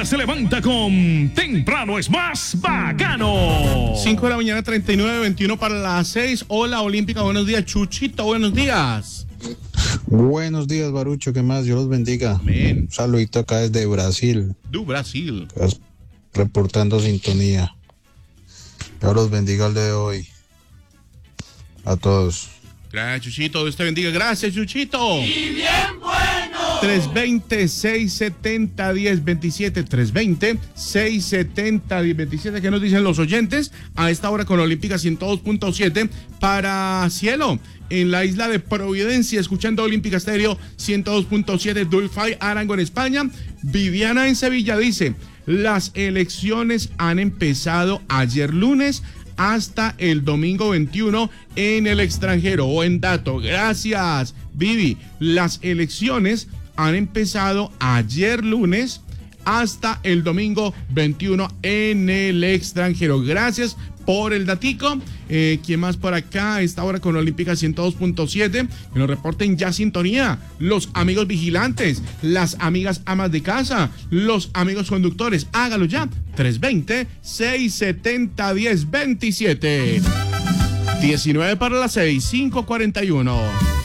día se levanta con Temprano es más bacano. 5 de la mañana, 39:21 para las 6. Hola, Olímpica, buenos días. Chuchito, buenos días. Buenos días, Barucho, ¿qué más? Dios los bendiga. Amén. Un saludito acá desde Brasil. Du Brasil. Reportando sintonía. Dios los bendiga el día de hoy. A todos. Gracias, Chuchito. Dios te bendiga. Gracias, Chuchito. Y bien bueno. 320-670-1027. 320-670-1027. ¿Qué nos dicen los oyentes? A esta hora con Olímpica 102.7 para Cielo. En la isla de Providencia, escuchando Olímpica Estéreo 102.7, Dulfay Arango en España. Viviana en Sevilla dice: las elecciones han empezado ayer lunes hasta el domingo 21 en el extranjero. Buen dato, gracias, Vivi. Las elecciones han empezado ayer lunes hasta el domingo 21 en el extranjero. Gracias por el datico. ¿Quién más por acá? Esta hora con Olímpica 102.7, que nos reporten ya sintonía. Los amigos vigilantes, las amigas amas de casa, los amigos conductores, hágalo ya. 320-670-1027. 19 para las 6, 5:41.